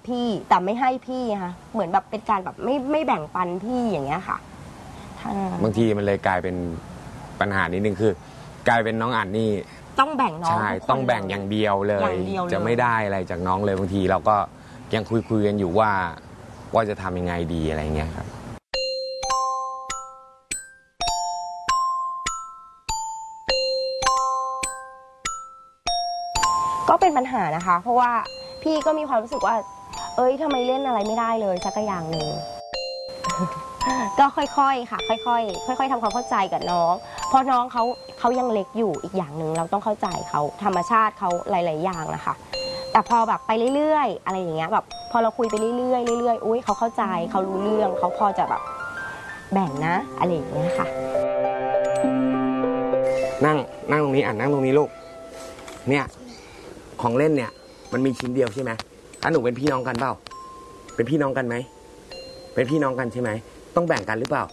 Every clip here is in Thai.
พี่แต่ไม่ให้พี่ค่ะเหมือนแบบเป็นการแบบไม่แบ่งปันพี่อย่างเงี้ยค่ะบางทีมันเลยกลายเป็นปัญหานิดนึงคือกลายเป็นน้องอั๋นนี่ต้องแบ่งน้องใช่ต้องแบ่งอย่างเดียวเลยจะไม่ได้อะไรจากน้องเลยบางทีเราก็ยังคุยกันอยู่ว่าจะทำยังไงดีอะไรเงี้ยครับก็เป็นปัญหานะคะเพราะว่าพี่ก็มีความรู้สึกว่าเอ้ยทำไมเล่นอะไรไม่ได้เลยสักอย่างหนึ่ง ก็ค่อยๆค่ะค่อยๆทำความเข้าใจกับน้องเพราะน้องเขายังเล็กอยู่อีกอย่างหนึ่งเราต้องเข้าใจเขาธรรมชาติเขาหลายๆอย่างนะคะแต่พอแบบไปเรื่อยๆอะไรอย่างเงี้ยแบบพอเราคุยไปเรื่อยๆเรื่อยๆอุ้ยเขาเข้าใจเขารู้เรื่องเขาพอจะแบบแบ่งนะอะไรอย่างเงี้ยค่ะนั่งตรงนี้นั่งตรงนี้ลูกเนี่ยของเล่นเนี่ยมันมีชิ้นเดียวใช่ไหมถ้าหนูเป็นพี่น้องกันเปล่าเป็นพี่น้องกันไหมเป็นพี่น้องกันใช่ไหมต้องแบ่งกันหรือเปล่า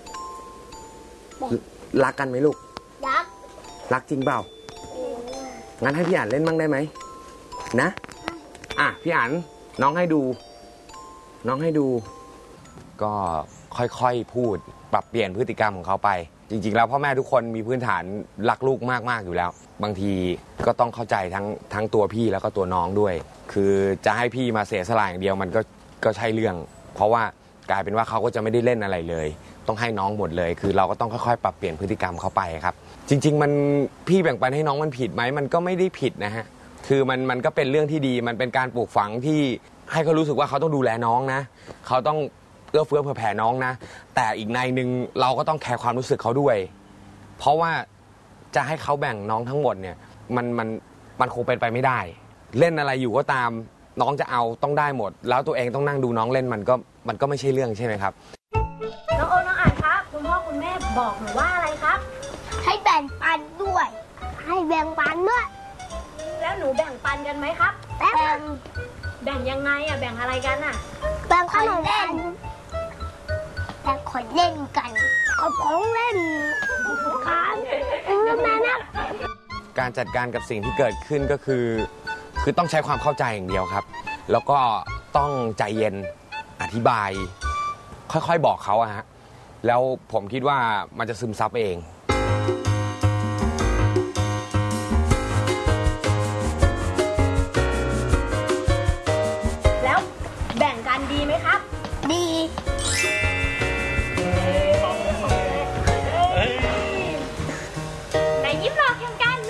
รักกันไหมลูกรักจริงเปล่างั้นให้พี่อ่านเล่นบ้างได้ไหมนะพี่อ่านน้องให้ดูก็ค่อยๆพูดปรับเปลี่ยนพฤติกรรมของเขาไปจริงๆแล้วพ่อแม่ทุกคนมีพื้นฐานรักลูกมากๆอยู่แล้วบางทีก็ต้องเข้าใจทั้งตัวพี่แล้วก็ตัวน้องด้วยคือจะให้พี่มาเสียสละอย่างเดียวมันก็ใช่เรื่องเพราะว่ากลายเป็นว่าเขาก็จะไม่ได้เล่นอะไรเลยต้องให้น้องหมดเลยคือเราก็ต้องค่อยๆปรับเปลี่ยนพฤติกรรมเขาไปครับจริงๆมันพี่แบ่งปันให้น้องมันผิดไหมมันก็ไม่ได้ผิดนะฮะคือมันก็เป็นเรื่องที่ดีมันเป็นการปลูกฝังที่ให้เขารู้สึกว่าเขาต้องดูแลน้องนะเขาต้องเอื้อเฟื้อเผื่อแผ่น้องนะแต่อีกในหนึ่งเราก็ต้องแคร์ความรู้สึกเขาด้วยเพราะว่าจะให้เขาแบ่งน้องทั้งหมดเนี่ยมันคงเป็นไปไม่ได้เล่นอะไรอยู่ก็ตามน้องจะเอาต้องได้หมดแล้วตัวเองต้องนั่งดูน้องเล่นมันก็ไม่ใช่เรื่องใช่ไหมครับน้องโอน้องอ่านครับคุณพ่อคุณแม่บอกหนูว่าอะไรครับให้แบ่งปันด้วยให้แบ่งปันด้วยแล้วหนูแบ่งปันกันไหมครับแบ่งยังไงแบ่งอะไรกันแบ่งขนมเล่นแบ่งของเล่นกันเอาของเล่นกันนะการจัดการกับสิ่งที่เกิดขึ้นก็คือต้องใช้ความเข้าใจอย่างเดียวครับแล้วก็ต้องใจเย็นอธิบายค่อยๆบอกเขาแล้วผมคิดว่ามันจะซึมซับเอง